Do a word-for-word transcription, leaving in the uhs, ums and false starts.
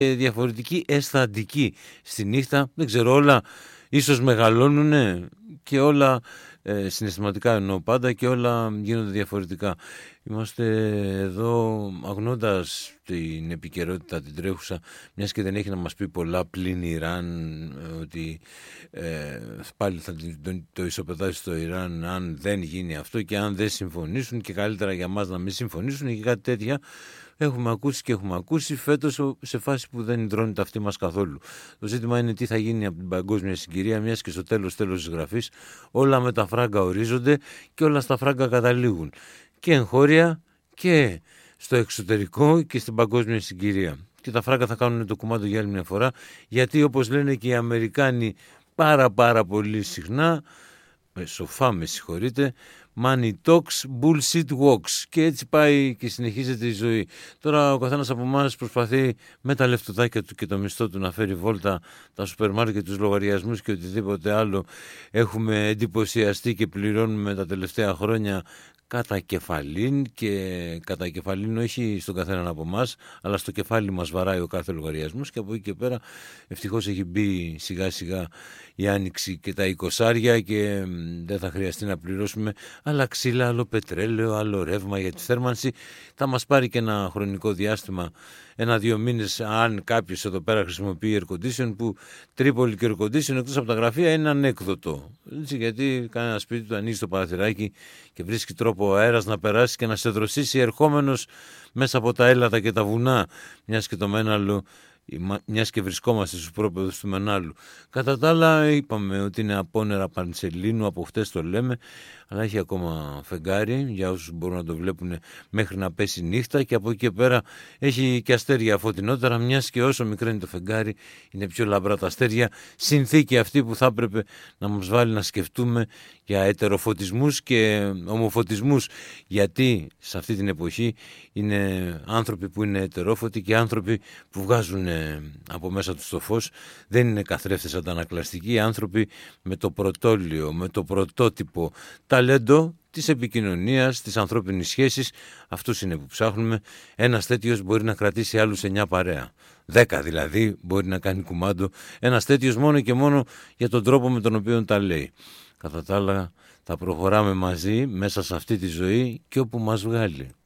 διαφορετική αισθαντική στη νύχτα. Δεν ξέρω, όλα ίσως μεγαλώνουνε και όλα ε, συναισθηματικά εννοώ πάντα και όλα γίνονται διαφορετικά. Είμαστε εδώ αγνώντας την επικαιρότητα την τρέχουσα, μιας και δεν έχει να μας πει πολλά πλην Ιράν, ότι ε, πάλι θα το, το ισοπεδάσει στο Ιράν αν δεν γίνει αυτό και αν δεν συμφωνήσουν, και καλύτερα για μας να μην συμφωνήσουν και κάτι τέτοια. Έχουμε ακούσει και έχουμε ακούσει φέτος σε φάση που δεν υδρώνει τα αυτή μας καθόλου. Το ζήτημα είναι τι θα γίνει από την παγκόσμια συγκυρία, μιας και στο τέλος τέλος της γραφής όλα με τα φράγκα ορίζονται και όλα στα φράγκα καταλήγουν. Και εγχώρια και στο εξωτερικό και στην παγκόσμια συγκυρία. Και τα φράγκα θα κάνουν το κουμάντο για άλλη μια φορά, γιατί όπως λένε και οι Αμερικάνοι πάρα πάρα πολύ συχνά, σοφά με συγχωρείτε, money talks, bullshit walks. Και έτσι πάει και συνεχίζεται η ζωή. Τώρα ο καθένας από εμάς προσπαθεί με τα λεφτουδάκια του και το μισθό του να φέρει βόλτα τα σούπερ μάρκετ, τους λογαριασμούς και οτιδήποτε άλλο έχουμε εντυπωσιαστεί και πληρώνουμε τα τελευταία χρόνια κατά κεφαλήν, και κατά κεφαλήν όχι στον καθέναν από εμάς, αλλά στο κεφάλι μας βαράει ο κάθε λογαριασμός, και από εκεί και πέρα ευτυχώς έχει μπει σιγά σιγά η άνοιξη και τα εικοσάρια και δεν θα χρειαστεί να πληρώσουμε άλλα ξύλα, άλλο πετρέλαιο, άλλο ρεύμα για τη θέρμανση. Θα μας πάρει και ένα χρονικό διάστημα, ένα-δύο μήνες, αν κάποιος εδώ πέρα χρησιμοποιεί air condition, που Τρίπολη και air condition εκτός από τα γραφεία είναι ανέκδοτο. Έτσι, γιατί κανένα σπίτι του ανοίγει το παραθυράκι και βρίσκει τρόπο ο αέρας να περάσει και να σε δροσίσει ερχόμενος μέσα από τα έλατα και τα βουνά, μιας και το Μέναλο, μιας και βρισκόμαστε στους πρόπεδους του Μενάλου. Κατά τα άλλα είπαμε ότι είναι απόνερα Πανσελίνου, από χτες το λέμε, αλλά έχει ακόμα φεγγάρι για όσους μπορούν να το βλέπουν μέχρι να πέσει νύχτα, και από εκεί και πέρα έχει και αστέρια φωτεινότερα, μιας και όσο μικρό είναι το φεγγάρι είναι πιο λαμπρά τα αστέρια, συνθήκη αυτή που θα έπρεπε να μας βάλει να σκεφτούμε για ετεροφωτισμούς και ομοφωτισμούς, γιατί σε αυτή την εποχή είναι άνθρωποι που είναι ετερόφωτοι και άνθρωποι που βγάζουν από μέσα τους το φως, δεν είναι καθρέφτες αντανακλαστικοί, άνθρωποι με το πρωτόλιο, με το πρωτότυπο ταλέντο της επικοινωνίας, της ανθρώπινης σχέσης. Αυτούς είναι που ψάχνουμε. Ένας τέτοιος μπορεί να κρατήσει άλλους εννιά παρέα. Δέκα δηλαδή μπορεί να κάνει κουμάντο. Ένας τέτοιος μόνο και μόνο για τον τρόπο με τον οποίο τα λέει. Κατά τα άλλα θα προχωράμε μαζί μέσα σε αυτή τη ζωή και όπου μας βγάλει.